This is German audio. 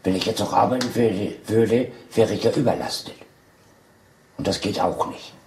Wenn ich jetzt noch arbeiten würde, wäre ich ja überlastet. Und das geht auch nicht.